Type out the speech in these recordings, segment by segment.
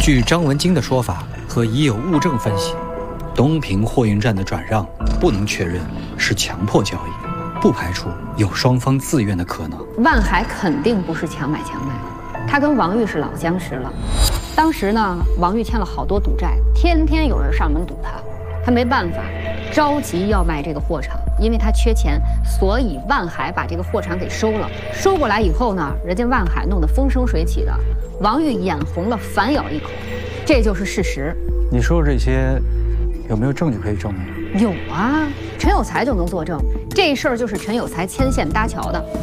据张文京的说法和已有物证分析，东平货运站的转让不能确认是强迫交易，不排除有双方自愿的可能。 万海肯定不是强买强卖，他跟王玉是老相识了。当时呢，王玉欠了好多赌债，天天有人上门堵他，他没办法，着急要卖这个货场，因为他缺钱，所以万海把这个货场给收了。收过来以后呢，人家万海弄得风生水起的，王玉眼红了，反咬一口，这就是事实。 你说这些有没有证据可以证明？ 有啊，陈有才就能作证，这事儿就是陈有才牵线搭桥的。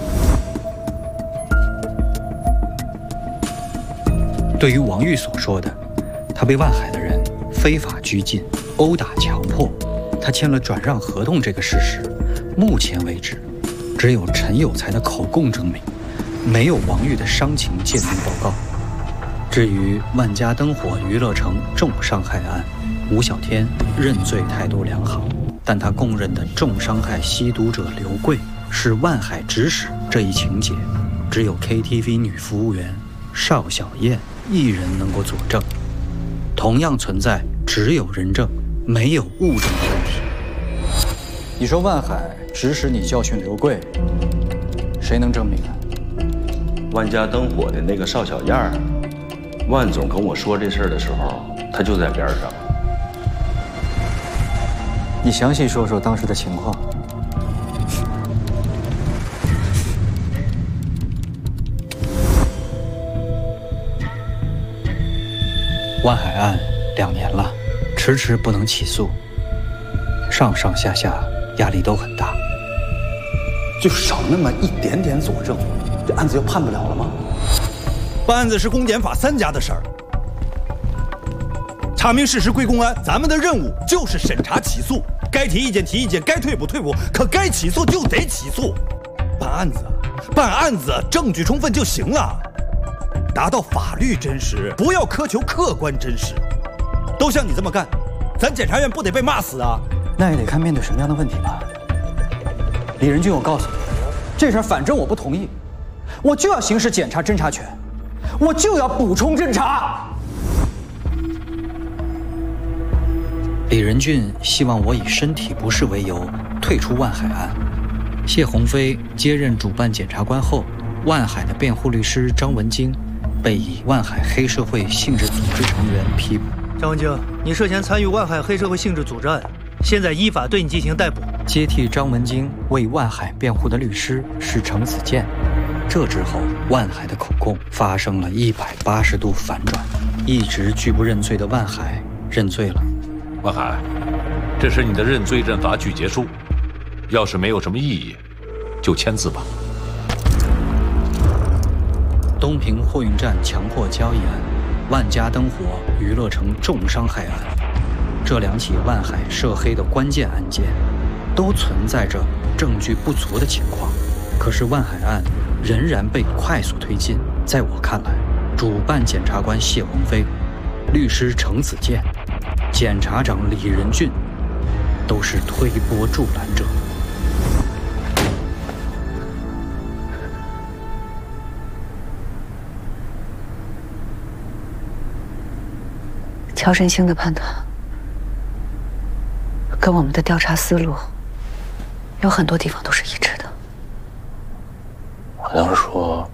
对于王玉所说的，他被万海的人非法拘禁、殴打、强迫，他签了转让合同这个事实，目前为止，只有陈有才的口供证明，没有王玉的伤情鉴定报告。至于万家灯火娱乐城重伤害案，吴小天认罪态度良好，但他供认的重伤害吸毒者刘贵是万海指使这一情节，只有 KTV 女服务员邵小燕一人能够佐证，同样存在只有人证没有物证的问题。你说万海指使你教训刘贵，谁能证明啊？ 万家灯火的那个邵小燕儿，万总跟我说这事儿的时候，他就在边上。 你详细说说当时的情况。万海案2年了，迟迟不能起诉，上上下下压力都很大。 就少那么一点点佐证，这案子就判不了了吗？ 办案子是公检法3家的事儿，查明事实归公安，咱们的任务就是审查起诉，该提意见提意见，该退补退补，可该起诉就得起诉。办案子证据充分就行了，达到法律真实，不要苛求客观真实。都像你这么干，咱检察院不得被骂死啊？ 那也得看面对什么样的问题吧。李仁俊，我告诉你，这事儿反正我不同意，我就要行使检察侦查权，我就要补充侦查。李仁俊希望我以身体不适为由退出万海案。谢鸿飞接任主办检察官后，万海的辩护律师张文京被以万海黑社会性质组织成员批捕。 张文京，你涉嫌参与万海黑社会性质组织案，现在依法对你进行逮捕。 接替张文京为万海辩护的律师是程子健。这之后，万海的口供发生了180度反转，一直拒不认罪的万海认罪了。 万海，这是你的认罪认罚具结书，要是没有什么异议，就签字吧。 东平货运站强迫交易案、万家灯火娱乐城重伤害案，这2起万海涉黑的关键案件，都存在着证据不足的情况。可是万海案仍然被快速推进。在我看来，主办检察官谢鸿飞、律师程子健、检察长李仁俊都是推波助澜者。 乔振兴的判断跟我们的调查思路有很多地方都是一致的。 好像说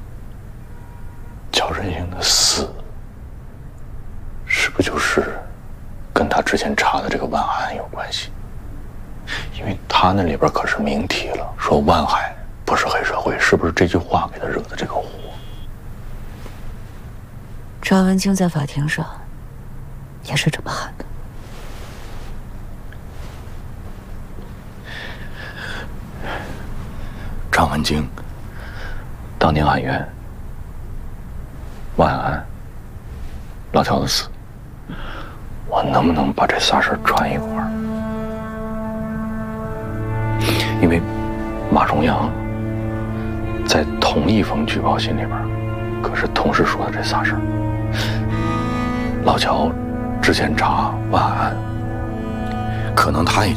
乔振兴的死是不是就是跟他之前查的这个万海案有关系？因为他那里边可是明提了，说万海不是黑社会，是不是这句话给他惹的这个祸？ 张文京在法庭上也是这么喊的。 张文京当年喊冤，万安、老乔的死，我能不能把这仨事儿串一块儿？因为马重阳在同一封举报信里边，可是同时说的这仨事儿。老乔之前查万安，可能他也